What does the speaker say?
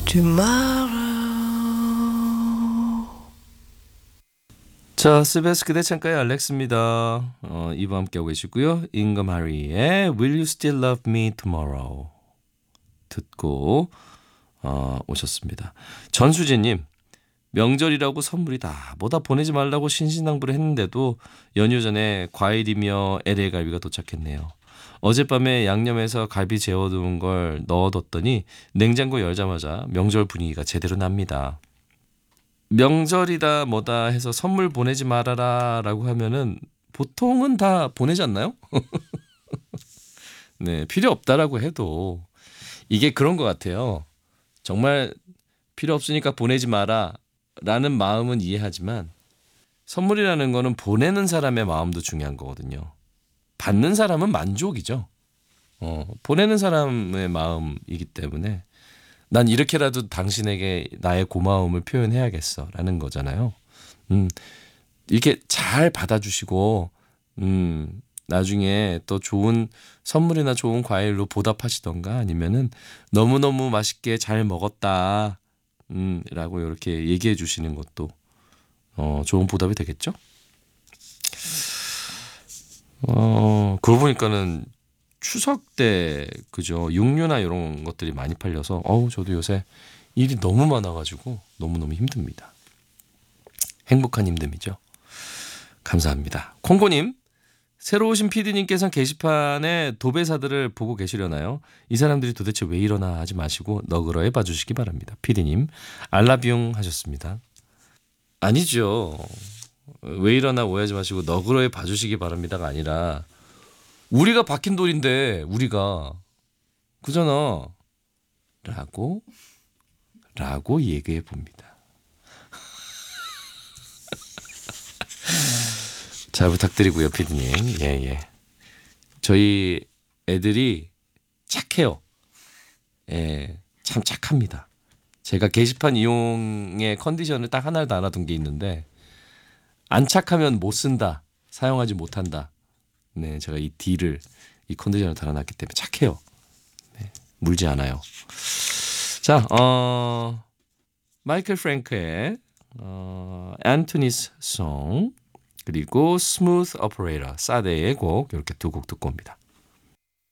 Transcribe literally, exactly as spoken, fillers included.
tomorrow. 자, 스베스 그대 창가의 알렉스입니다. 어, 이 부 함께하고 계시고요. 잉거마리의 Will You Still Love Me Tomorrow 듣고 어, 오셨습니다. 전수진님, 명절이라고 선물이 다 뭐다 보내지 말라고 신신당부를 했는데도 연휴 전에 과일이며 엘에이 갈비가 도착했네요. 어젯밤에 양념해서 갈비 재워둔 걸 넣어뒀더니 냉장고 열자마자 명절 분위기가 제대로 납니다. 명절이다 뭐다 해서 선물 보내지 말아라 라고 하면은 보통은 다 보내지 않나요? 네, 필요 없다라고 해도 이게 그런 것 같아요. 정말 필요 없으니까 보내지 마라 라는 마음은 이해하지만 선물이라는 거는 보내는 사람의 마음도 중요한 거거든요. 받는 사람은 만족이죠. 어, 보내는 사람의 마음이기 때문에 난 이렇게라도 당신에게 나의 고마움을 표현해야겠어 라는 거잖아요. 음, 이렇게 잘 받아주시고 음, 나중에 또 좋은 선물이나 좋은 과일로 보답하시던가 아니면은 너무너무 맛있게 잘 먹었다 음, 라고 이렇게 얘기해 주시는 것도 어, 좋은 보답이 되겠죠? 어, 그러고 보니까는 추석 때 그죠, 육류나 이런 것들이 많이 팔려서 어우 저도 요새 일이 너무 많아가지고 너무너무 힘듭니다. 행복한 힘듦이죠. 감사합니다. 콩고님, 새로 오신 피디님께서는 게시판에 도배사들을 보고 계시려나요? 이 사람들이 도대체 왜 이러나 하지 마시고 너그러해 봐주시기 바랍니다. 피디님 알라뷰 하셨습니다. 아니죠. 왜 이러나 오해하지 마시고 너그러해 봐주시기 바랍니다가 아니라 우리가 박힌 돌인데 우리가 그잖아 라고 라고 얘기해 봅니다. 잘 부탁드리고요, 피디님. 예예. 예. 저희 애들이 착해요. 예, 참 착합니다. 제가 게시판 이용의 컨디션을 딱 하나를 달아둔 게 있는데 안 착하면 못 쓴다, 사용하지 못한다. 네, 제가 이 D를 이 컨디션을 달아놨기 때문에 착해요. 네, 물지 않아요. 자, 어, 마이클 프랭크의 어, 안토니스 송 그리고 스무스 오퍼레이터 사데의 곡 이렇게 두 곡 듣고 옵니다.